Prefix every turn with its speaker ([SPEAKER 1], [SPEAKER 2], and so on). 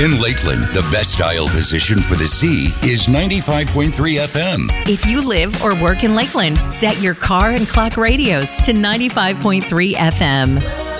[SPEAKER 1] In Lakeland, the best dial position for the sea is 95.3 FM.
[SPEAKER 2] If you live or work in Lakeland, set your car and clock radios to 95.3 FM.